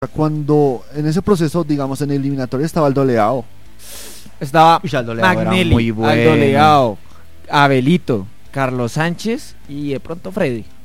Cuando en ese proceso, digamos, en el eliminatorio estaba Aldo Leao. Estaba Aldo Leao era Magnelli, muy bueno. Aldo Leao, Abelito, Carlos Sánchez y de pronto Freddy.